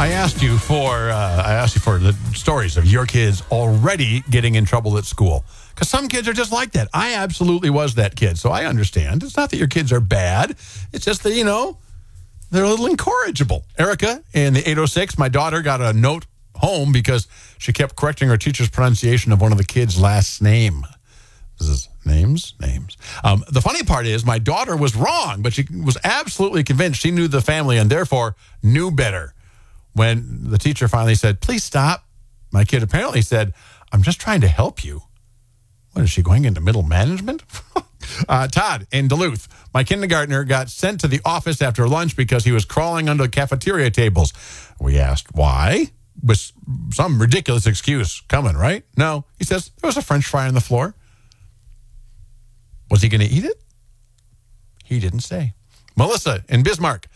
I asked you for the stories of your kids already getting in trouble at school. Because some kids are just like that. I absolutely was that kid, so I understand. It's not that your kids are bad. It's just that, they're a little incorrigible. Erica in the 806, my daughter got a note home because she kept correcting her teacher's pronunciation of one of the kids' last name. This is names. The funny part is my daughter was wrong, but she was absolutely convinced she knew the family and therefore knew better. When the teacher finally said, "Please stop," my kid apparently said, "I'm just trying to help you." What, is she going into middle management? Todd in Duluth, my kindergartner got sent to the office after lunch because he was crawling under the cafeteria tables. We asked why, with some ridiculous excuse coming, right? No, he says, there was a French fry on the floor. Was he going to eat it? He didn't say. Melissa in Bismarck.